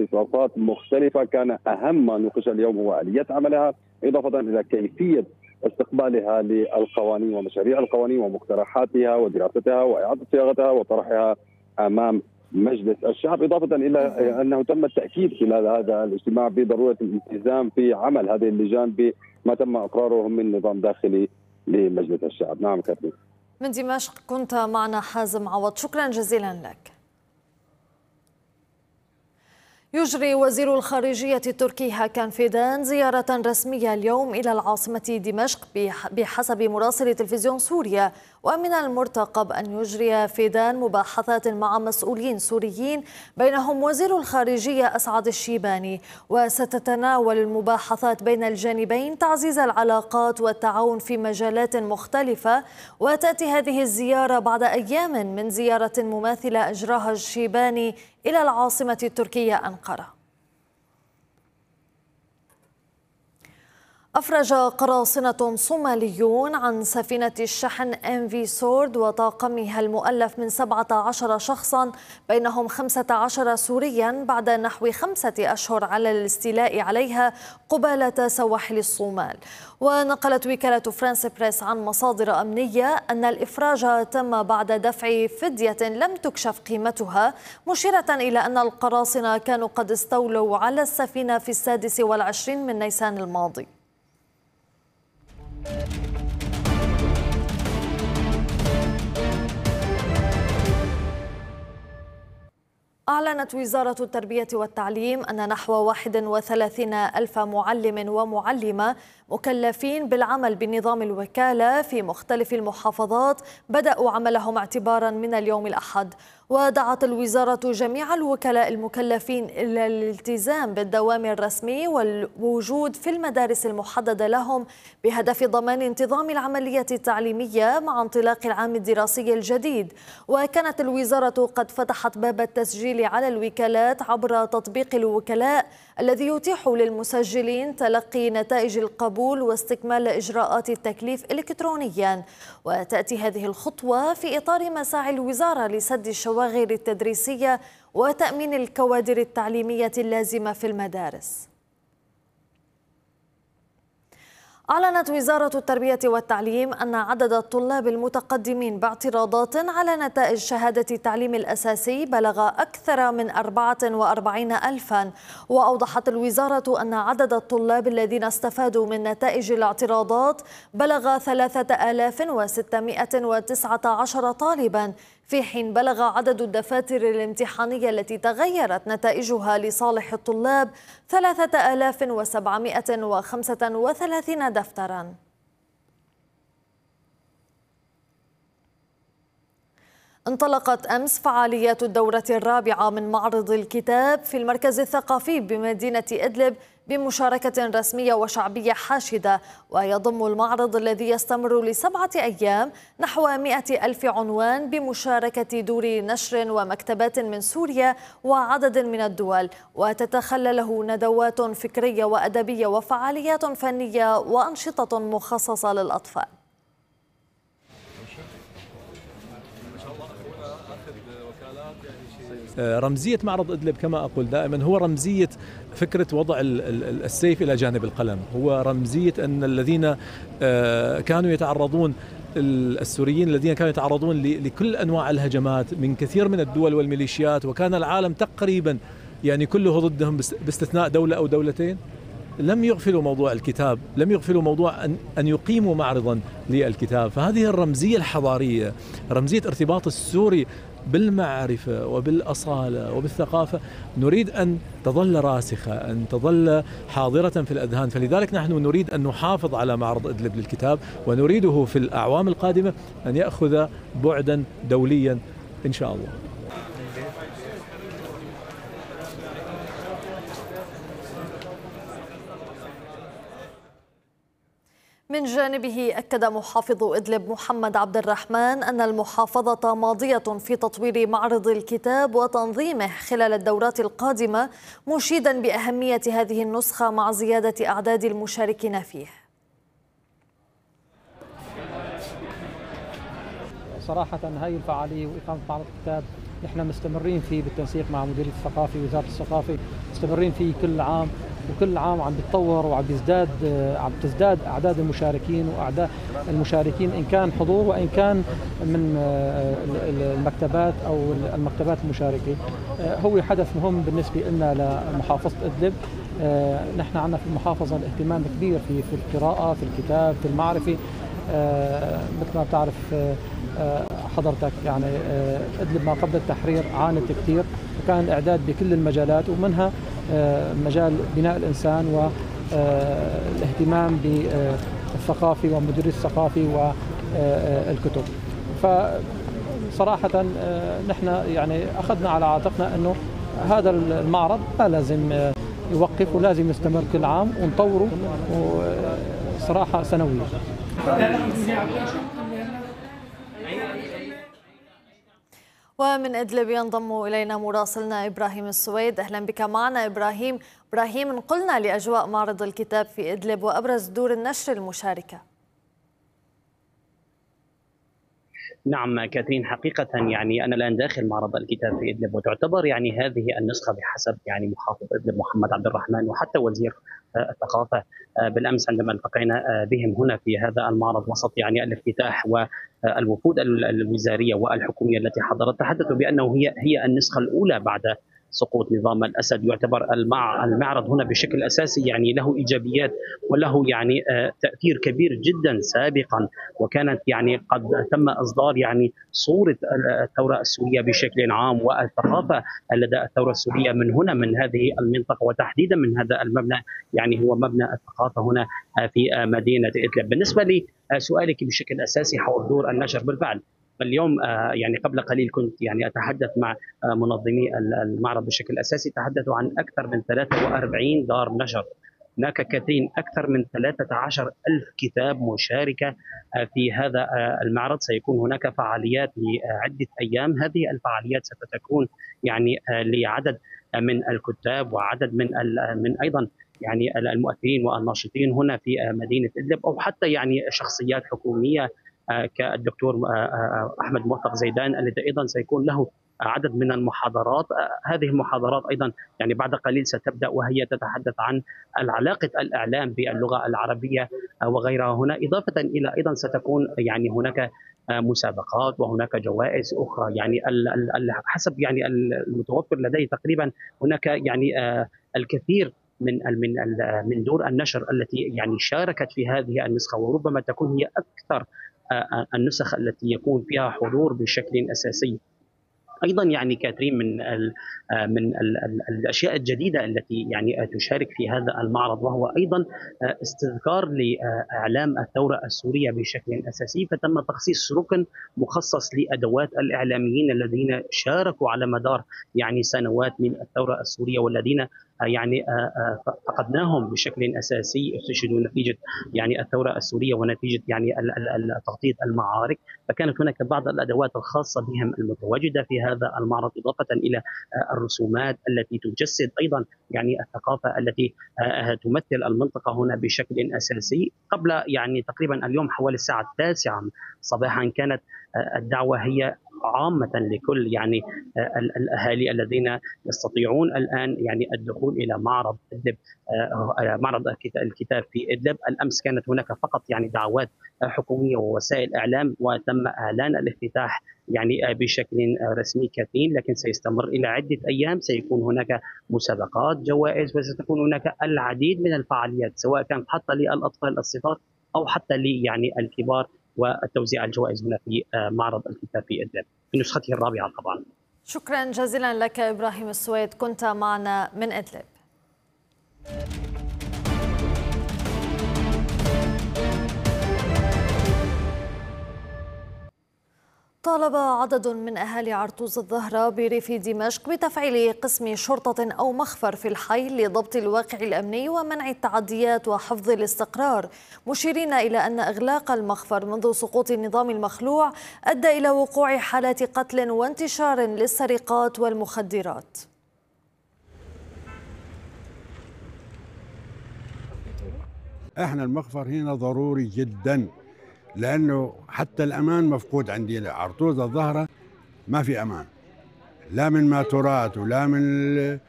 اختصاصات مختلفة. كان أهم ما نوقش اليوم هو آلية عملها، إضافة إلى كيفية استقبالها للقوانين ومشاريع القوانين ومقترحاتها ودراستها وإعادة صياغتها وطرحها أمام مجلس الشعب، إضافة إلى أنه تم التأكيد خلال هذا الاجتماع بضرورة الالتزام في عمل هذه اللجان بما تم إقراره من نظام داخلي لمجلس الشعب. نعم كابتن. من دمشق كنت معنا حازم عوض، شكرا جزيلا لك. يجري وزير الخارجية التركي هاكان فيدان زيارة رسمية اليوم إلى العاصمة دمشق بحسب مراسل تلفزيون سوريا، ومن المرتقب أن يجري فيدان مباحثات مع مسؤولين سوريين بينهم وزير الخارجية أسعد الشيباني، وستتناول المباحثات بين الجانبين تعزيز العلاقات والتعاون في مجالات مختلفة. وتأتي هذه الزيارة بعد أيام من زيارة مماثلة أجراها الشيباني إلى العاصمة التركية أنقرة. أفرج قراصنة صوماليون عن سفينة الشحن MV سورد وطاقمها المؤلف من 17 شخصا بينهم 15 سوريا بعد نحو 5 أشهر على الاستيلاء عليها قبالة سواحل الصومال. ونقلت وكالة فرانس بريس عن مصادر أمنية أن الإفراج تم بعد دفع فدية لم تكشف قيمتها، مشيرة إلى أن القراصنة كانوا قد استولوا على السفينة في 26 من نيسان الماضي. أعلنت وزارة التربية والتعليم أن نحو 31 ألف معلم ومعلمة مكلفين بالعمل بنظام الوكالة في مختلف المحافظات بدأوا عملهم اعتبارا من اليوم الأحد. ودعت الوزارة جميع الوكلاء المكلفين إلى الالتزام بالدوام الرسمي والوجود في المدارس المحددة لهم بهدف ضمان انتظام العملية التعليمية مع انطلاق العام الدراسي الجديد. وكانت الوزارة قد فتحت باب التسجيل على الوكالات عبر تطبيق الوكلاء الذي يتيح للمسجلين تلقي نتائج القبول واستكمال إجراءات التكليف إلكترونيا. وتأتي هذه الخطوة في إطار مساعي الوزارة لسد الشواغر التدريسية وتأمين الكوادر التعليمية اللازمة في المدارس. أعلنت وزارة التربية والتعليم أن عدد الطلاب المتقدمين باعتراضات على نتائج شهادة التعليم الأساسي بلغ أكثر من 44 ألفا. وأوضحت الوزارة أن عدد الطلاب الذين استفادوا من نتائج الاعتراضات بلغ 3619 طالبا، في حين بلغ عدد الدفاتر الامتحانية التي تغيرت نتائجها لصالح الطلاب 3735 دفترا. انطلقت أمس فعاليات الدورة الرابعة من معرض الكتاب في المركز الثقافي بمدينة إدلب بمشاركة رسمية وشعبية حاشدة. ويضم المعرض الذي يستمر ل7 أيام نحو 100 ألف عنوان بمشاركة دور نشر ومكتبات من سوريا وعدد من الدول، وتتخلله ندوات فكرية وأدبية وفعاليات فنية وأنشطة مخصصة للأطفال. رمزية معرض إدلب كما أقول دائما هو رمزية فكرة وضع السيف إلى جانب القلم، هو رمزية أن الذين كانوا يتعرضون السوريين الذين كانوا يتعرضون لكل أنواع الهجمات من كثير من الدول والميليشيات، وكان العالم تقريبا يعني كله ضدهم باستثناء دولة أو دولتين، لم يغفلوا موضوع الكتاب، لم يغفلوا موضوع أن يقيموا معرضا للكتاب. فهذه الرمزية الحضارية، رمزية ارتباط السوري بالمعرفة وبالأصالة وبالثقافة، نريد أن تظل راسخة، أن تظل حاضرة في الأذهان. فلذلك نحن نريد أن نحافظ على معرض إدلب للكتاب، ونريده في الأعوام القادمة أن يأخذ بعدا دوليا إن شاء الله. من جانبه أكد محافظ إدلب محمد عبد الرحمن أن المحافظة ماضية في تطوير معرض الكتاب وتنظيمه خلال الدورات القادمة، مشيدا بأهمية هذه النسخة مع زيادة أعداد المشاركين فيه. صراحة هاي الفعالية وإقامة معرض الكتاب نحن مستمرين فيه بالتنسيق مع مديرية الثقافة ووزارة الثقافة، مستمرين فيه كل عام، وكل عام عم بيتطور وعم تزداد أعداد المشاركين وأعداد المشاركين إن كان حضور وإن كان من المكتبات أو المكتبات المشاركة. هو حدث مهم بالنسبة لنا لمحافظة إدلب. نحن عندنا في المحافظة الاهتمام كبير في القراءة، في الكتاب، في المعرفة. مثل ما بتعرف حضرتك يعني إدلب ما قبل التحرير عانت كثير، وكان الإعداد بكل المجالات ومنها مجال بناء الإنسان والاهتمام بالثقافة ومديرية الثقافة والكتب. فصراحة نحن يعني أخذنا على عاتقنا أنه هذا المعرض لا لازم يوقف ولازم يستمر كل عام ونطوره صراحة سنويا. ومن إدلب ينضم إلينا مراسلنا إبراهيم السويد. أهلا بك معنا إبراهيم. انقلنا لأجواء معرض الكتاب في إدلب وأبرز دور النشر المشاركة. نعم كاترين، حقيقة يعني أنا الآن داخل معرض الكتاب في إدلب، وتعتبر يعني هذه النسخة بحسب يعني محافظ إدلب محمد عبد الرحمن وحتى وزير الثقافة بالأمس عندما التقينا بهم هنا في هذا المعرض وسط يعني الافتتاح، والوفود الوزارية والحكومية التي حضرت تحدثوا بأنه هي النسخة الأولى بعد سقوط نظام الأسد. يعتبر المعرض هنا بشكل أساسي يعني له إيجابيات وله يعني تأثير كبير جدا سابقا، وكانت يعني قد تم إصدار يعني صورة الثورة السورية بشكل عام والثقافة لدى الثورة السورية من هنا من هذه المنطقة، وتحديدا من هذا المبنى يعني هو مبنى الثقافة هنا في مدينة إدلب. بالنسبة لسؤالك بشكل أساسي حول دور النشر، بالفعل اليوم يعني قبل قليل كنت يعني أتحدث مع منظمي المعرض بشكل أساسي، تحدثوا عن أكثر من 43 دار نشر. هناك كاترين أكثر من 13 ألف كتاب مشاركة في هذا المعرض. سيكون هناك فعاليات لعدة أيام، هذه الفعاليات ستكون يعني لعدد من الكتاب وعدد من أيضا يعني المؤثرين والناشطين هنا في مدينة إدلب، أو حتى يعني شخصيات حكومية كالدكتور أحمد موفق زيدان الذي أيضا سيكون له عدد من المحاضرات. هذه المحاضرات أيضا يعني بعد قليل ستبدأ، وهي تتحدث عن علاقة الإعلام باللغة العربية وغيرها هنا، إضافة إلى أيضا ستكون يعني هناك مسابقات وهناك جوائز أخرى. يعني حسب يعني المتوفر لدي تقريبا هناك يعني الكثير من دور النشر التي يعني شاركت في هذه النسخة، وربما تكون هي أكثر النسخ التي يكون فيها حضور بشكل أساسي. ايضا يعني كاترين من الاشياء الجديده التي يعني تشارك في هذا المعرض، وهو ايضا استذكار لاعلام الثوره السوريه بشكل اساسي، فتم تخصيص ركن مخصص لادوات الاعلاميين الذين شاركوا على مدار يعني سنوات من الثوره السوريه، والذين يعني فقدناهم بشكل اساسي استشهدوا نتيجه يعني الثوره السوريه ونتيجه يعني تغطيه المعارك. فكانت هناك بعض الادوات الخاصه بهم المتواجده في هذا المعرض، اضافه الى الرسومات التي تجسد ايضا يعني الثقافه التي تمثل المنطقه هنا بشكل اساسي. قبل يعني تقريبا اليوم حوالي الساعه 9 صباحا كانت الدعوه هي عامة لكل يعني الأهالي الذين يستطيعون الآن يعني الدخول إلى معرض إدلب، معرض الكتاب في إدلب. الأمس كانت هناك فقط يعني دعوات حكومية ووسائل إعلام، وتم إعلان الافتتاح يعني بشكل رسمي كاترين، لكن سيستمر إلى عدة أيام. سيكون هناك مسابقات، جوائز، وستكون هناك العديد من الفعاليات سواء كانت حتى للأطفال الصغار أو حتى لي يعني الكبار، وتوزيع الجوائز هنا في معرض الكتاب في إدلب في نسخته الرابعة طبعا. شكرا جزيلا لك إبراهيم السويد، كنت معنا من إدلب. طالب عدد من أهالي عرطوز الظهرة بريف دمشق بتفعيل قسم شرطة أو مخفر في الحي لضبط الواقع الأمني ومنع التعديات وحفظ الاستقرار، مشيرين إلى أن إغلاق المخفر منذ سقوط النظام المخلوع أدى إلى وقوع حالات قتل وانتشار للسرقات والمخدرات. احنا المخفر هنا ضروري جدا، لانه حتى الامان مفقود عندنا. عرطوز الظهره ما في امان، لا من ماتورات ولا من